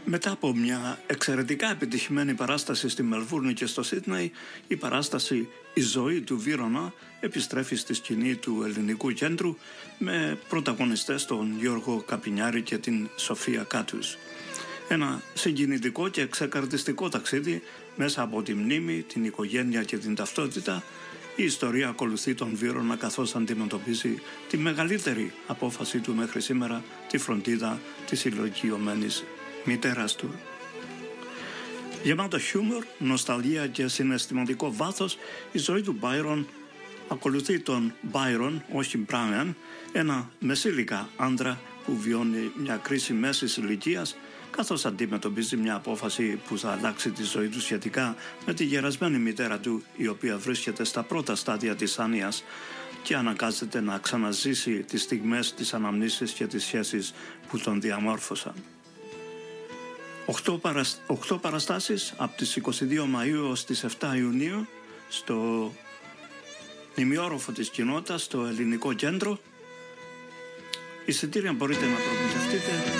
Μετά από μια εξαιρετικά επιτυχημένη παράσταση στη Μελβούρνη και στο Σίδνεϊ, η παράσταση «Η ζωή του Βύρωνα» επιστρέφει στη σκηνή του Ελληνικού Κέντρου με πρωταγωνιστές τον Γιώργο Καπινιάρη και την Σοφία Κάτους. Ένα συγκινητικό και ξεκαρτιστικό ταξίδι μέσα από τη μνήμη, την οικογένεια και την ταυτότητα. Η ιστορία ακολουθεί τον Βύρωνα καθώς αντιμετωπίζει τη μεγαλύτερη απόφαση του μέχρι σήμερα, τη φροντίδα της ηλικιωμένης μητέρας του. Γεμάτο χιούμορ, νοσταλγία και συναισθηματικό βάθος, η ζωή του Byron ακολουθεί τον Byron, όχι Brian, ένα μεσήλικα άντρα που βιώνει μια κρίση μέσης ηλικίας, καθώς αντιμετωπίζει μια απόφαση που θα αλλάξει τη ζωή του σχετικά με τη γερασμένη μητέρα του, η οποία βρίσκεται στα πρώτα στάδια της άνοιας και αναγκάζεται να ξαναζήσει τις στιγμές της αναμνήσης και τις σχέσεις που τον διαμόρφωσαν. 8 παραστάσεις από τις 22 Μαΐου ως τις 7 Ιουνίου στο ημιόροφο της κοινότητας, στο Ελληνικό Κέντρο. Εισιτήρια μπορείτε να προμηθευτείτε